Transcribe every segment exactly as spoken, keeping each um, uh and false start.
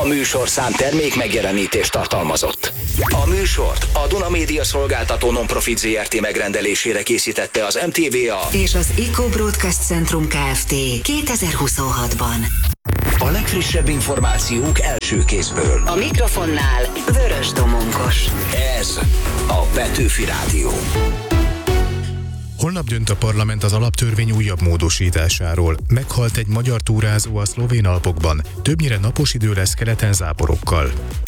A műsorszám termék megjelenítést tartalmazott. A műsort a Duna Média Szolgáltató Non-Profit zé er té megrendelésére készítette az em té vé á és az Eco Broadcast Centrum Kft. kétezer-huszonhatban. A legfrissebb információk első kézből. A mikrofonnál Vörös Domonkos. Ez a Petőfi Rádió. Holnap dönt a parlament az alaptörvény újabb módosításáról. Meghalt egy magyar túrázó a szlovén Alpokban. Többnyire napos idő lesz, keleten záporokkal.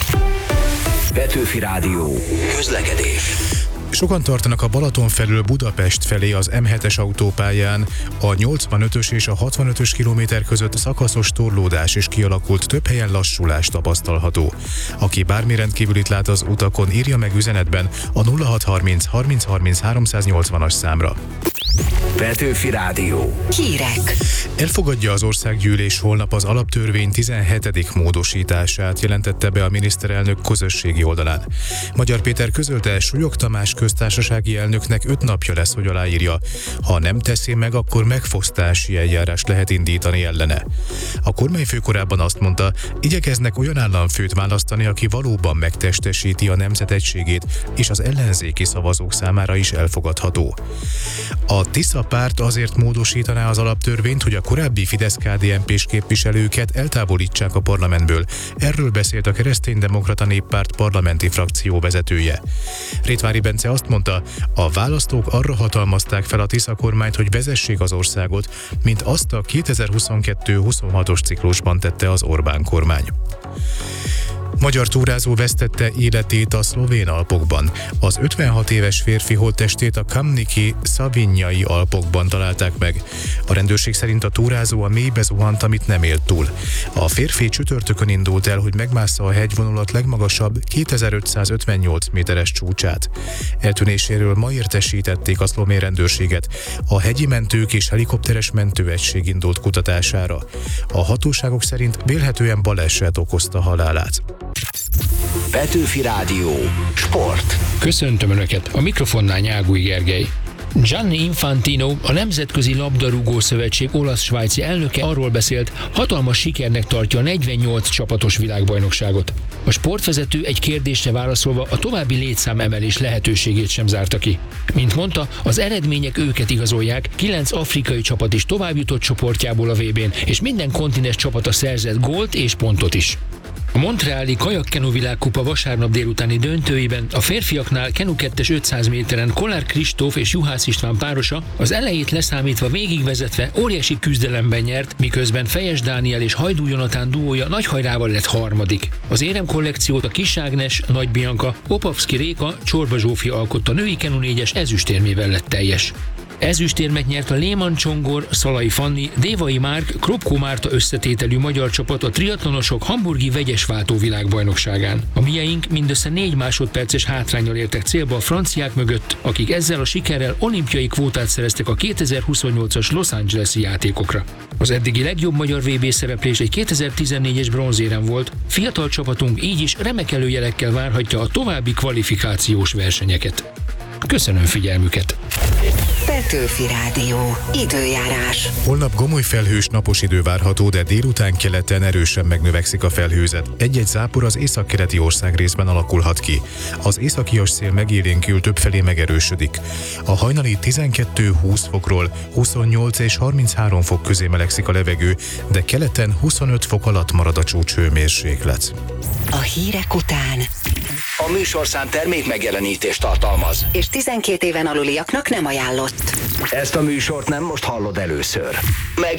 Petőfi Rádió. Közlekedés. Sokan tartanak a Balaton felől Budapest felé az em hetes autópályán. A nyolcvanötös és a hatvanötös kilométer között szakaszos torlódás is kialakult, több helyen lassulás tapasztalható. Aki bármi rendkívülit lát az utakon, írja meg üzenetben a nulla hatszázharminc harminc harminc háromszáznyolcvanas számra. Petőfi Rádió. Hírek. Elfogadja az országgyűlés holnap az alaptörvény tizenhetedik módosítását, jelentette be a miniszterelnök közösségi oldalán. Magyar Péter közölte, Súlyog Tamás köztársasági elnöknek öt napja lesz, hogy aláírja. Ha nem teszi meg, akkor megfosztási eljárást lehet indítani ellene. A kormányfő korábban azt mondta, igyekeznek olyan államfőt választani, aki valóban megtestesíti a nemzet egységét, és az ellenzéki szavazók számára is elfogadható. A Tisza párt azért módosítaná az alaptörvényt, hogy a korábbi Fidesz-ká dé en pés képviselőket eltávolítsák a parlamentből. Erről beszélt a Kereszténydemokrata Néppárt parlamenti frakció vezetője. Rétvári Bence azt mondta, a választók arra hatalmazták fel a Tisza kormányt, hogy vezessék az országot, mint azt a kétezer-huszonkettő huszonhatos ciklusban tette az Orbán kormány. Magyar túrázó vesztette életét a szlovén Alpokban. Az ötvenhat éves férfi holttestét a Kamniki Szavinjai Alpokban találták meg. A rendőrség szerint a túrázó a mélybe zuhant, amit nem élt túl. A férfi csütörtökön indult el, hogy megmássza a hegyvonulat legmagasabb kétezer-ötszázötvennyolc méteres csúcsát. Eltűnéséről ma értesítették a szlovén rendőrséget. A hegyi mentők és helikopteres mentőegység indult kutatására. A hatóságok szerint vélhetően baleset okozta halálát. Petőfi Rádió. Sport. Köszöntöm Önöket, a mikrofonnál Nyágúj Gergely. Gianni Infantino, a Nemzetközi Labdarúgó Szövetség olasz-svájci elnöke arról beszélt, hatalmas sikernek tartja a negyvennyolc csapatos világbajnokságot. A sportvezető egy kérdésre válaszolva a további létszámemelés lehetőségét sem zárta ki. Mint mondta, az eredmények őket igazolják, kilenc afrikai csapat is továbbjutott csoportjából a vé bén, és minden kontinens csapata szerzett gólt és pontot is. A montreali kajakkenu világkupa vasárnap délutáni döntőiben a férfiaknál kenu kettes ötszáz méteren Kollár Kristóf és Juhász István párosa az elejét leszámítva végigvezetve óriási küzdelemben nyert, miközben Fejes Dániel és Hajdú Jonatán duója nagy hajrával lett harmadik. Az érem kollekciót a Kis Ágnes, Nagy Bianca, Popavszki Réka, Csorba Zsófia alkotta, női kenu négyes ezüstérmével lett teljes. Ezüstérmet nyert a Léman Csongor, Szalai Fanni, Dévai Márk, Kropkó Márta összetételű magyar csapat a triatlonosok hamburgi vegyesváltó világbajnokságán. A mieink mindössze négy másodperces hátránnyal értek célba a franciák mögött, akik ezzel a sikerrel olimpiai kvótát szereztek a kétezer-huszonnyolcas Los Angeles-i játékokra. Az eddigi legjobb magyar vé bé szereplés egy kétezer-tizennégyes bronzérem volt, fiatal csapatunk így is remek előjelekkel várhatja a további kvalifikációs versenyeket. Köszönöm figyelmüket! Petőfi Rádió. Időjárás. Holnap gomoly felhős napos idő várható, de délután keleten erősen megnövekszik a felhőzet. Egy-egy zápor az északkeleti országrészben alakulhat ki. Az északias szél megélénkül, többfelé megerősödik. A hajnali tizenkettő-húsz fokról huszonnyolc és harminchárom fok közé melegszik a levegő, de keleten huszonöt fok alatt marad a csúcshőmérséklet. A hírek után A műsorszám termék megjelenítést tartalmaz. és tizenkét éven aluliaknak nem ajánlott. Ezt a műsort nem most hallod először. Meg